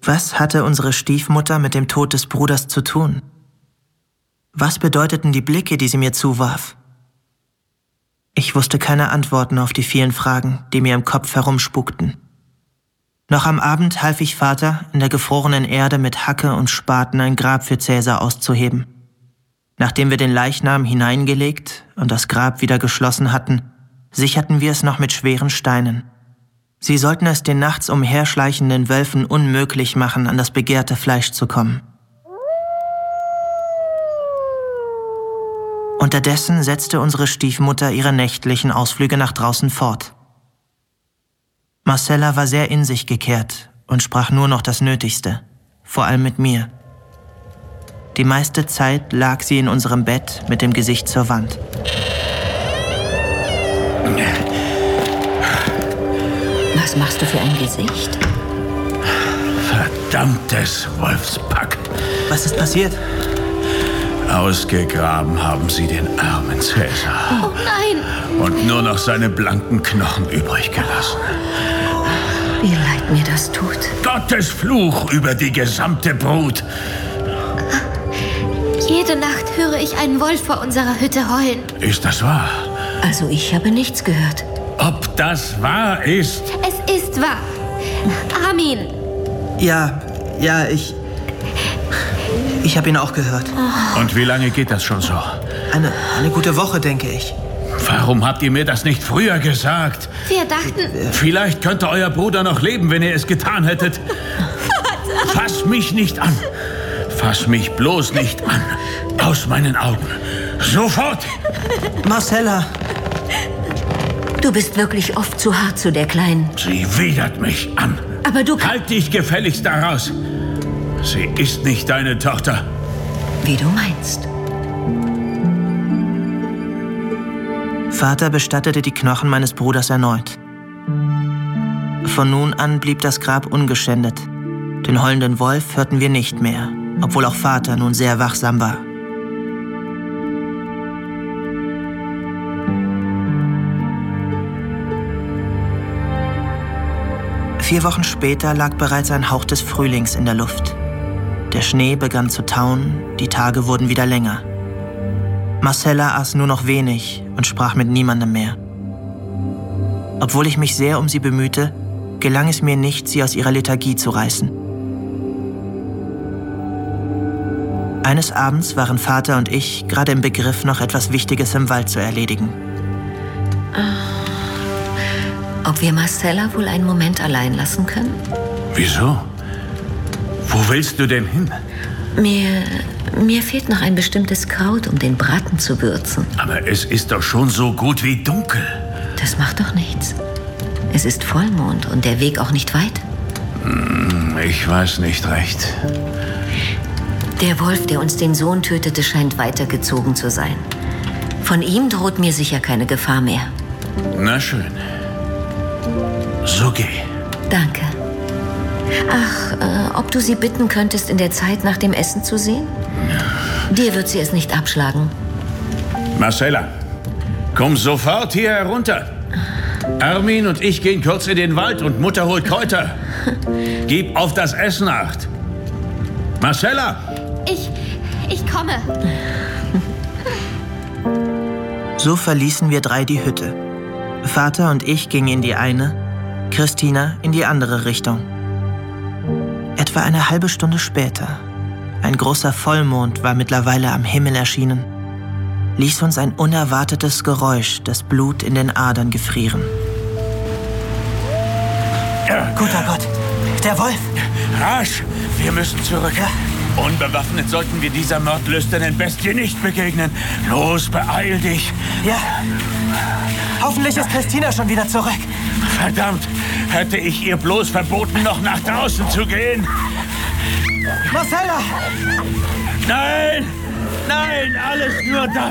Was hatte unsere Stiefmutter mit dem Tod des Bruders zu tun? Was bedeuteten die Blicke, die sie mir zuwarf? Ich wusste keine Antworten auf die vielen Fragen, die mir im Kopf herumspukten. Noch am Abend half ich Vater, in der gefrorenen Erde mit Hacke und Spaten ein Grab für Cäsar auszuheben. Nachdem wir den Leichnam hineingelegt und das Grab wieder geschlossen hatten, sicherten wir es noch mit schweren Steinen. Sie sollten es den nachts umherschleichenden Wölfen unmöglich machen, an das begehrte Fleisch zu kommen. Unterdessen setzte unsere Stiefmutter ihre nächtlichen Ausflüge nach draußen fort. Marcella war sehr in sich gekehrt und sprach nur noch das Nötigste, vor allem mit mir. Die meiste Zeit lag sie in unserem Bett mit dem Gesicht zur Wand. Was machst du für ein Gesicht? Verdammtes Wolfspack. Was ist passiert? Ausgegraben haben sie den armen Cäsar. Oh nein! Und nur noch seine blanken Knochen übrig gelassen. Wie leid mir das tut. Gottes Fluch über die gesamte Brut. Jede Nacht höre ich einen Wolf vor unserer Hütte heulen. Ist das wahr? Also ich habe nichts gehört. Ob das wahr ist? Es ist wahr. Armin. Ja, ich habe ihn auch gehört. Und wie lange geht das schon so? Eine gute Woche, denke ich. Warum habt ihr mir das nicht früher gesagt? Wir dachten... Vielleicht könnte euer Bruder noch leben, wenn ihr es getan hättet. Vater! Fass mich nicht an. Fass mich bloß nicht an. Aus meinen Augen. Sofort! Marcella! Du bist wirklich oft zu hart zu der Kleinen. Sie widert mich an. Aber du... Halt dich gefälligst da raus. Sie ist nicht deine Tochter. Wie du meinst. Vater bestattete die Knochen meines Bruders erneut. Von nun an blieb das Grab ungeschändet. Den heulenden Wolf hörten wir nicht mehr, obwohl auch Vater nun sehr wachsam war. Vier Wochen später lag bereits ein Hauch des Frühlings in der Luft. Der Schnee begann zu tauen, die Tage wurden wieder länger. Marcella aß nur noch wenig und sprach mit niemandem mehr. Obwohl ich mich sehr um sie bemühte, gelang es mir nicht, sie aus ihrer Lethargie zu reißen. Eines Abends waren Vater und ich gerade im Begriff, noch etwas Wichtiges im Wald zu erledigen. Ob wir Marcella wohl einen Moment allein lassen können? Wieso? Wo willst du denn hin? Mir fehlt noch ein bestimmtes Kraut, um den Braten zu würzen. Aber es ist doch schon so gut wie dunkel. Das macht doch nichts. Es ist Vollmond und der Weg auch nicht weit. Ich weiß nicht recht. Der Wolf, der uns den Sohn tötete, scheint weitergezogen zu sein. Von ihm droht mir sicher keine Gefahr mehr. Na schön. So geh. Danke. Ach, ob du sie bitten könntest, in der Zeit nach dem Essen zu sehen? Dir wird sie es nicht abschlagen. Marcella, komm sofort hier herunter. Armin und ich gehen kurz in den Wald und Mutter holt Kräuter. Gib auf das Essen Acht. Marcella! Ich komme. So verließen wir drei die Hütte. Vater und ich gingen in die eine, Christina in die andere Richtung. Etwa eine halbe Stunde später, ein großer Vollmond war mittlerweile am Himmel erschienen, ließ uns ein unerwartetes Geräusch das Blut in den Adern gefrieren. Guter Gott, der Wolf! Rasch, wir müssen zurück. Ja. Unbewaffnet sollten wir dieser mordlüsternen Bestie nicht begegnen. Los, beeil dich. Ja, hoffentlich ist Christina schon wieder zurück. Verdammt, hätte ich ihr bloß verboten, noch nach draußen zu gehen. Marcella! Nein, nein, alles nur das.